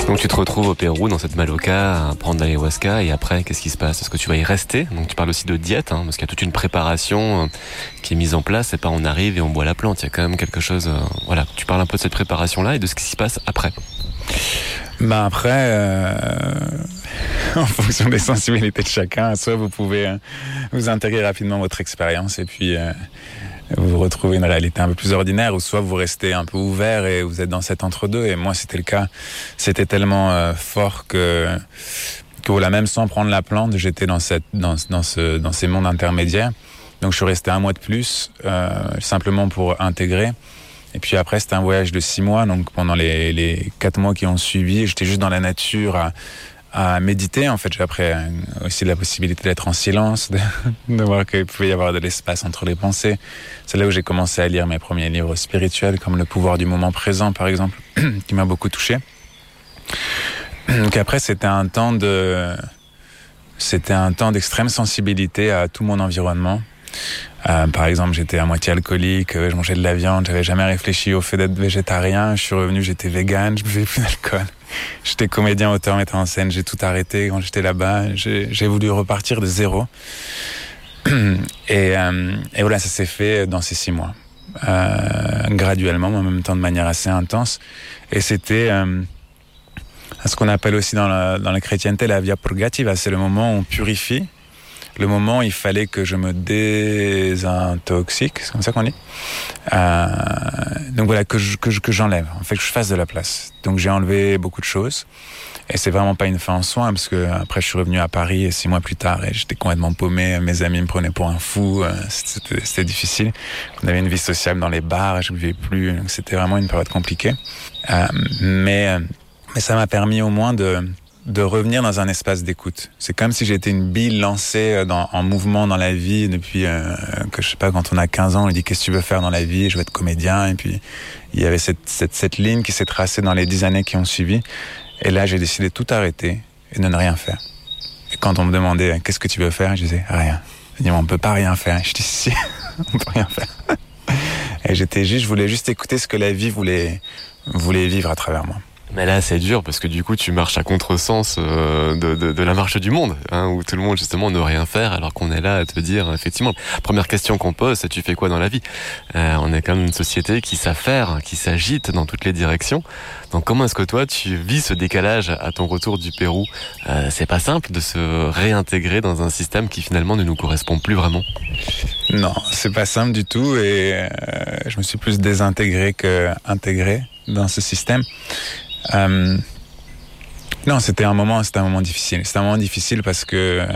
Donc tu te retrouves au Pérou, dans cette Maloca, à prendre l'ayahuasca, et après, qu'est-ce qui se passe? Est-ce que tu vas y rester? Donc tu parles aussi de diète, parce qu'il y a toute une préparation qui est mise en place, c'est pas on arrive et on boit la plante, il y a quand même quelque chose... voilà, tu parles un peu de cette préparation-là et de ce qui se passe après. Après, en fonction des sensibilités de chacun, soit vous pouvez vous intégrer rapidement votre expérience et puis... vous retrouvez une réalité un peu plus ordinaire, ou soit vous restez un peu ouvert et vous êtes dans cet entre-deux. Et moi, c'était le cas. C'était tellement fort que voilà, même sans prendre la plante, j'étais dans ces mondes intermédiaires. Donc, je suis resté 1 mois de plus, simplement pour intégrer. Et puis après, c'était un voyage de 6 mois. Donc, pendant les 4 mois qui ont suivi, j'étais juste dans la nature à méditer. En fait, j'ai appris aussi la possibilité d'être en silence, de voir qu'il pouvait y avoir de l'espace entre les pensées. C'est là où j'ai commencé à lire mes premiers livres spirituels, comme Le pouvoir du moment présent, par exemple, qui m'a beaucoup touché. Donc après, c'était un temps d'extrême sensibilité à tout mon environnement. Par exemple, j'étais à moitié alcoolique, je mangeais de la viande, j'avais jamais réfléchi au fait d'être végétarien. Je suis revenu, j'étais vegan, je buvais plus d'alcool. J'étais comédien, auteur, metteur en scène, j'ai tout arrêté quand j'étais là-bas. J'ai voulu repartir de zéro. Et voilà, ça s'est fait dans ces 6 mois, graduellement, mais en même temps de manière assez intense. Et c'était ce qu'on appelle aussi dans la chrétienté la via purgativa, c'est le moment où on purifie. Le moment où il fallait que je me désintoxique, c'est comme ça qu'on dit. Donc voilà, que j'enlève, en fait, que je fasse de la place. Donc j'ai enlevé beaucoup de choses. Et c'est vraiment pas une fin en soi, parce que après je suis revenu à Paris 6 mois plus tard et j'étais complètement paumé. Mes amis me prenaient pour un fou. C'était difficile. On avait une vie sociale dans les bars, je ne vivais plus. Donc c'était vraiment une période compliquée. Mais ça m'a permis au moins de revenir dans un espace d'écoute. C'est comme si j'étais une bille lancée en mouvement dans la vie depuis que je sais pas, quand on a 15 ans, on dit qu'est-ce que tu veux faire dans la vie? Je veux être comédien. Et puis il y avait cette ligne qui s'est tracée dans les 10 années qui ont suivi. Et là, j'ai décidé de tout arrêter et de ne rien faire. Et quand on me demandait qu'est-ce que tu veux faire, je disais rien. Je disais on peut pas rien faire. Je dis si, on peut rien faire. Et je voulais juste écouter ce que la vie voulait vivre à travers moi. Mais là, c'est dur parce que du coup, tu marches à contresens de la marche du monde, où tout le monde, justement, ne rien faire, alors qu'on est là à te dire, effectivement, première question qu'on pose, c'est tu fais quoi dans la vie? On est quand même une société qui s'affaire, qui s'agite dans toutes les directions. Donc, comment est-ce que toi, tu vis ce décalage à ton retour du Pérou? C'est pas simple de se réintégrer dans un système qui, finalement, ne nous correspond plus vraiment. Non, c'est pas simple du tout, et je me suis plus désintégré qu'intégré dans ce système. Non, c'était un moment difficile. C'était un moment difficile parce que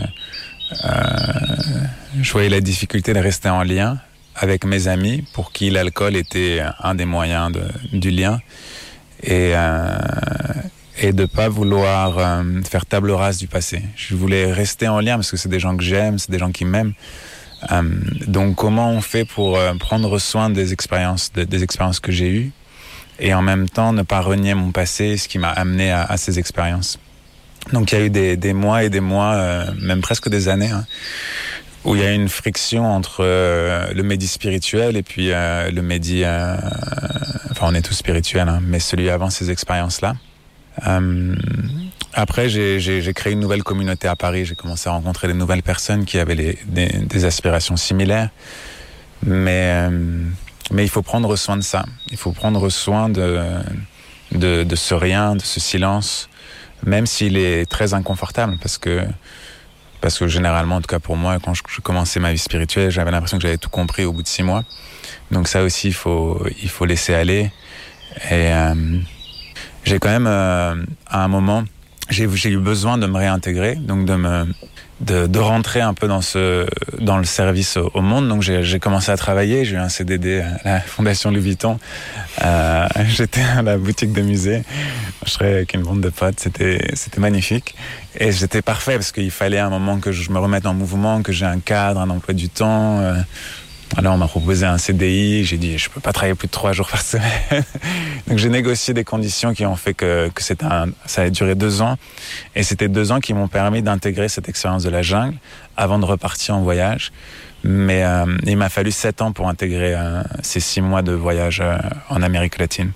je voyais la difficulté de rester en lien avec mes amis pour qui l'alcool était un des moyens du lien, et de pas vouloir faire table rase du passé. Je voulais rester en lien parce que c'est des gens que j'aime, c'est des gens qui m'aiment. Donc comment on fait pour prendre soin des expériences que j'ai eues et en même temps ne pas renier mon passé, ce qui m'a amené à ces expériences. Donc il y a eu des mois et des mois, même presque des années, où il y a eu une friction entre le médi spirituel et puis le médi... enfin, on est tous spirituels, mais celui avant ces expériences-là. Après, j'ai créé une nouvelle communauté à Paris. J'ai commencé à rencontrer des nouvelles personnes qui avaient des aspirations similaires. Mais il faut prendre soin de ça. Il faut prendre soin de ce rien, de ce silence, même s'il est très inconfortable, parce que généralement, en tout cas pour moi, quand je commençais ma vie spirituelle, j'avais l'impression que j'avais tout compris au bout de 6 mois. Donc ça aussi, il faut laisser aller. Et j'ai quand même, à un moment, j'ai eu besoin de me réintégrer, donc de rentrer un peu dans le service au monde. Donc j'ai commencé à travailler, j'ai eu un CDD à la Fondation Louis Vuitton. J'étais à la boutique de musée, je serais avec une bande de potes, c'était magnifique. Et j'étais parfait parce qu'il fallait un moment que je me remette en mouvement, que j'ai un cadre, un emploi du temps. Alors on m'a proposé un CDI, j'ai dit je peux pas travailler plus de 3 jours par semaine. Donc j'ai négocié des conditions qui ont fait que ça a duré 2 ans. Et c'était 2 ans qui m'ont permis d'intégrer cette expérience de la jungle avant de repartir en voyage. Mais il m'a fallu 7 ans pour intégrer ces 6 mois de voyage en Amérique latine.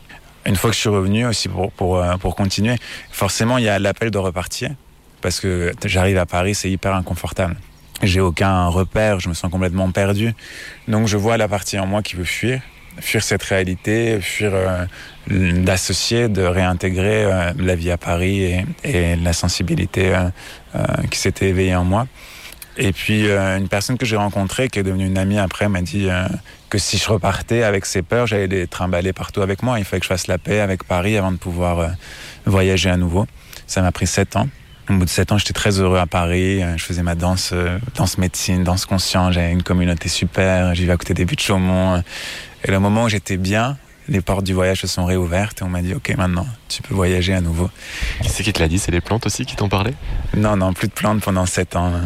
une fois que je suis revenu aussi pour continuer, forcément il y a l'appel de repartir parce que j'arrive à Paris, c'est hyper inconfortable. J'ai aucun repère, je me sens complètement perdu. Donc je vois la partie en moi qui veut fuir cette réalité, fuir d'associer, de réintégrer la vie à Paris et la sensibilité qui s'était éveillée en moi. Et puis une personne que j'ai rencontrée, qui est devenue une amie après, m'a dit que si je repartais avec ces peurs, j'allais les trimballer partout avec moi. Il fallait que je fasse la paix avec Paris avant de pouvoir voyager à nouveau. Ça m'a pris 7 ans. Au bout de 7 ans, j'étais très heureux à Paris. Je faisais ma danse médecine, danse consciente. J'avais une communauté super. J'y vivais à côté des buts de Chaumont. Et le moment où j'étais bien, les portes du voyage se sont réouvertes et on m'a dit « Ok, maintenant, tu peux voyager à nouveau. » Qui c'est qui te l'a dit? C'est les plantes aussi qui t'ont parlé? Non, plus de plantes pendant 7 ans.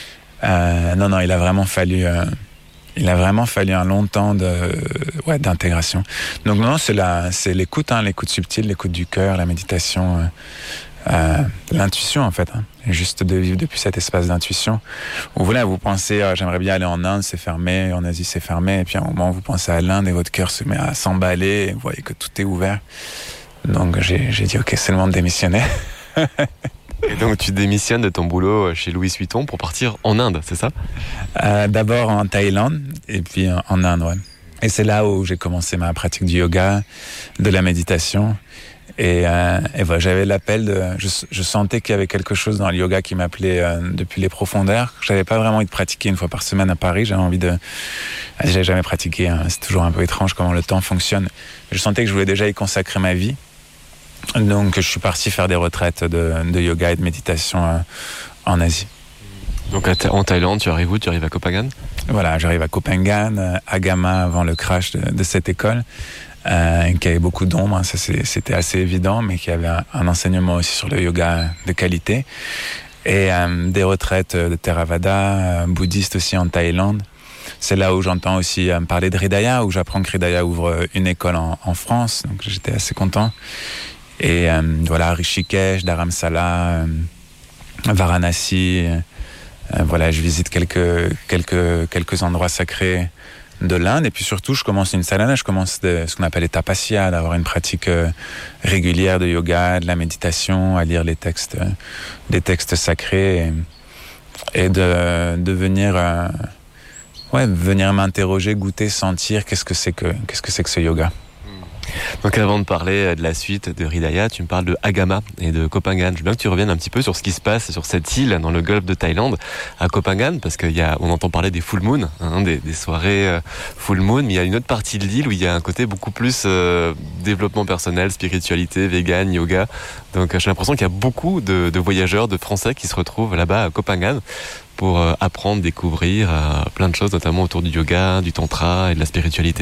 Non, il a vraiment fallu un long temps d'intégration. Donc non, c'est l'écoute, l'écoute subtile, l'écoute du cœur, la méditation, l'intuition en fait. Juste de vivre depuis cet espace d'intuition où voilà, vous pensez j'aimerais bien aller en Inde, c'est fermé, en Asie c'est fermé, et puis à un moment vous pensez à l'Inde et votre cœur se met à s'emballer et vous voyez que tout est ouvert. Donc j'ai dit ok, c'est le moment de démissionner. Et donc tu démissionnes de ton boulot chez Louis Vuitton pour partir en Inde, c'est ça? D'abord en Thaïlande et puis en Inde, ouais. Et c'est là où j'ai commencé ma pratique du yoga, de la méditation. Et voilà, j'avais l'appel je sentais qu'il y avait quelque chose dans le yoga qui m'appelait depuis les profondeurs. J'avais pas vraiment envie de pratiquer une fois par semaine à Paris. J'avais jamais pratiqué. C'est toujours un peu étrange comment le temps fonctionne. Je sentais que je voulais déjà y consacrer ma vie. Donc je suis parti faire des retraites de yoga et de méditation en Asie. Donc en Thaïlande, tu arrives où? Tu arrives à Koh Phangan? Voilà, j'arrive à Koh Phangan, à Gama avant le crash de cette école. Qui avait beaucoup d'ombre, ça c'était assez évident, mais qui avait un enseignement aussi sur le yoga de qualité. Et des retraites de Theravada, bouddhistes aussi en Thaïlande. C'est là où j'entends aussi parler de Hridaya, où j'apprends que Hridaya ouvre une école en France, donc j'étais assez content. Et voilà, Rishikesh, Dharamsala, Varanasi, voilà, je visite quelques endroits sacrés de l'Inde, et puis surtout je commence une sadhana, ce qu'on appelle les tapasya, d'avoir une pratique régulière de yoga, de la méditation, à lire des textes sacrés et de venir m'interroger, goûter, sentir qu'est-ce que c'est que ce yoga. Donc avant de parler de la suite de Hridaya, tu me parles de Agama et de Koh Phangan. Je veux bien que tu reviennes un petit peu sur ce qui se passe sur cette île dans le golfe de Thaïlande, à Koh Phangan, parce on entend parler des full moon, des soirées full moon, mais il y a une autre partie de l'île où il y a un côté beaucoup plus développement personnel, spiritualité, vegan, yoga. Donc j'ai l'impression qu'il y a beaucoup de voyageurs, de Français qui se retrouvent là-bas à Koh Phangan pour apprendre, découvrir plein de choses, notamment autour du yoga, du tantra et de la spiritualité.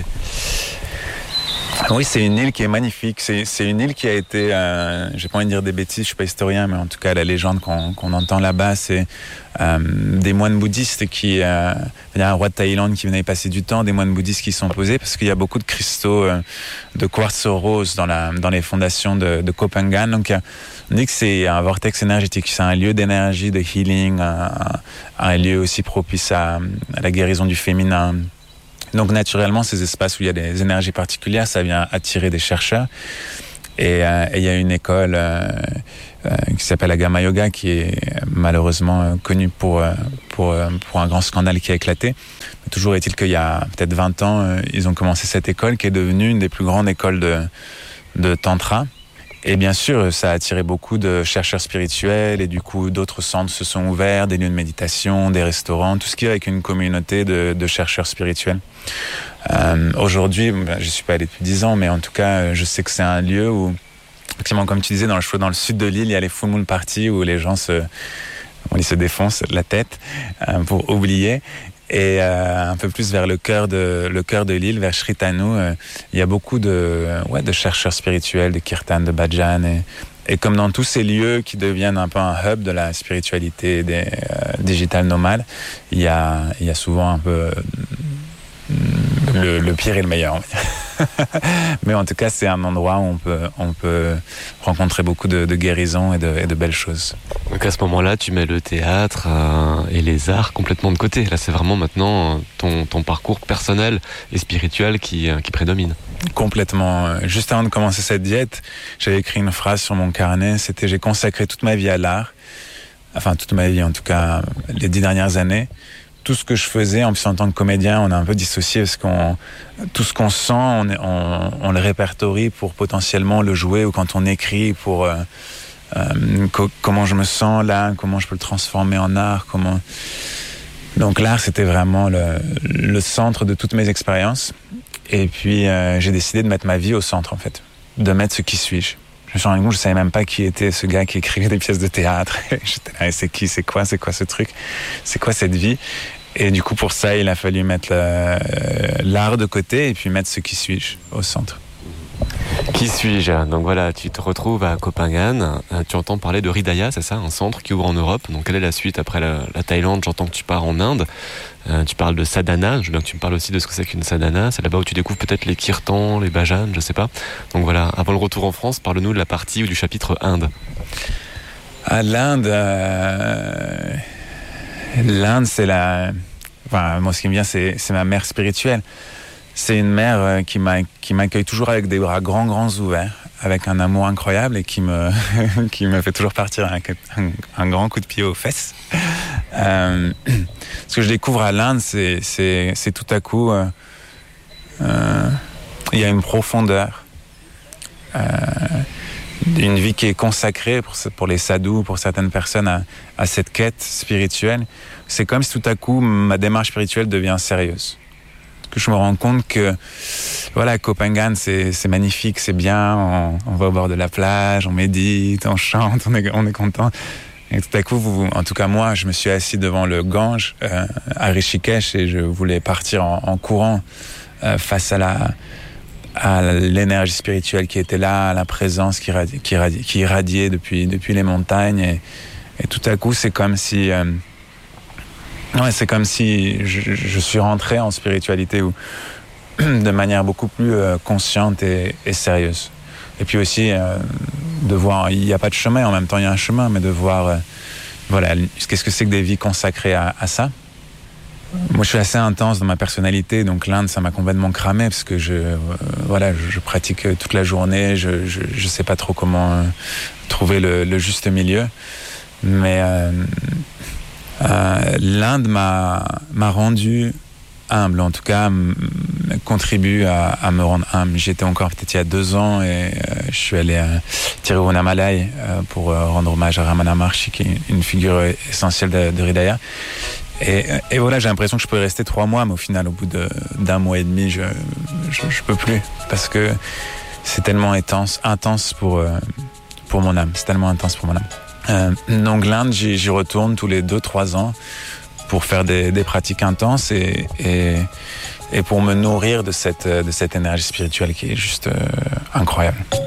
Oui, c'est une île qui est magnifique. C'est une île qui a été, j'ai pas envie de dire des bêtises, je suis pas historien, mais en tout cas la légende qu'on entend là-bas, c'est des moines bouddhistes il y a un roi de Thaïlande qui venait passer du temps, des moines bouddhistes qui sont posés parce qu'il y a beaucoup de cristaux de quartz rose dans les fondations de Koh Phangan. Donc on dit que c'est un vortex énergétique, c'est un lieu d'énergie, de healing, un lieu aussi propice à la guérison du féminin. Donc naturellement, ces espaces où il y a des énergies particulières, ça vient attirer des chercheurs. Et il y a une école qui s'appelle Agama Yoga, qui est malheureusement connue pour un grand scandale qui a éclaté. Mais toujours est-il qu'il y a peut-être 20 ans, ils ont commencé cette école qui est devenue une des plus grandes écoles de tantra. Et bien sûr, ça a attiré beaucoup de chercheurs spirituels et du coup, d'autres centres se sont ouverts, des lieux de méditation, des restaurants, tout ce qui est avec une communauté de chercheurs spirituels. Aujourd'hui, je suis pas allé depuis 10 ans, mais en tout cas, je sais que c'est un lieu où, effectivement, comme tu disais, dans le sud de l'île, il y a les full moon parties où les gens se défoncent la tête pour oublier. Et un peu plus vers le cœur de l'île, vers Sri Tanu, il y a beaucoup de chercheurs spirituels, de kirtan, de bhajan, et comme dans tous ces lieux qui deviennent un peu un hub de la spiritualité des digital nomades, il y a souvent un peu le pire et le meilleur, on va dire. Mais en tout cas, c'est un endroit où on peut rencontrer beaucoup de guérisons et de belles choses. Donc à ce moment-là, tu mets le théâtre et les arts complètement de côté. Là, c'est vraiment maintenant ton parcours personnel et spirituel qui prédomine. complètement. Juste avant de commencer cette diète, j'avais écrit une phrase sur mon carnet, c'était « J'ai consacré toute ma vie à l'art ». Enfin, toute ma vie, en tout cas, les 10 dernières années. Tout ce que je faisais, en plus en tant que comédien, on a un peu dissocié parce tout ce qu'on sent, on le répertorie pour potentiellement le jouer, ou quand on écrit pour comment je me sens là, comment je peux le transformer en art, Donc l'art, c'était vraiment le centre de toutes mes expériences. Et puis j'ai décidé de mettre ma vie au centre, en fait, de mettre ce qui suis-je. Je me suis rendu compte, je savais même pas qui était ce gars qui écrivait des pièces de théâtre. J'étais là, c'est qui, c'est quoi ce truc, c'est quoi cette vie? Et du coup, pour ça, il a fallu mettre l'art de côté et puis mettre ce qui suis-je au centre. Qui suis-je? Donc voilà, tu te retrouves à Copenhague, tu entends parler de Hridaya, c'est ça, un centre qui ouvre en Europe. Donc quelle est la suite après la Thaïlande? J'entends que tu pars en Inde, tu parles de sadhana, je veux bien que tu me parles aussi de ce que c'est qu'une sadhana. C'est là-bas où tu découvres peut-être les kirtans, les bhajans, je sais pas. Donc voilà, avant le retour en France, parle-nous de la partie ou du chapitre Inde. À l'Inde, c'est Enfin, moi, ce qui me vient, c'est ma mère spirituelle. C'est une mère qui m'accueille toujours avec des bras grands ouverts, avec un amour incroyable et qui me fait toujours partir avec un grand coup de pied aux fesses. Ce que je découvre à l'Inde, c'est tout à coup, il y a une profondeur, une vie qui est consacrée pour les sadhus, pour certaines personnes à cette quête spirituelle. C'est comme si tout à coup ma démarche spirituelle devient sérieuse. Que je me rends compte que voilà, Copenhague, c'est magnifique, c'est bien, on va au bord de la plage, on médite, on chante, on est content. Et tout à coup, en tout cas moi, je me suis assis devant le Gange à Rishikesh et je voulais partir en courant face à l'énergie spirituelle qui était là, à la présence qui irradiait depuis les montagnes. Et tout à coup, c'est comme si... c'est comme si je suis rentré en spiritualité de manière beaucoup plus consciente et sérieuse. Et puis aussi, de voir, il n'y a pas de chemin, en même temps il y a un chemin, mais de voir, qu'est-ce que c'est que des vies consacrées à ça. Moi, je suis assez intense dans ma personnalité, donc l'Inde, ça m'a complètement cramé, parce que je pratique toute la journée, je sais pas trop comment trouver le juste milieu. Mais... l'Inde m'a rendu humble, en tout cas contribue à me rendre humble. J'étais encore peut-être il y a 2 ans et je suis allé à Tiruvannamalai pour rendre hommage à Ramana Maharshi, qui est une figure essentielle de Hridaya. Et voilà, j'ai l'impression que je peux y rester 3 mois, mais au final, au bout d'un mois et demi, je peux plus, parce que c'est tellement intense pour mon âme. C'est tellement intense pour mon âme. Donc l'Inde, j'y retourne tous les 2-3 ans pour faire des pratiques intenses et pour me nourrir de cette énergie spirituelle qui est juste incroyable.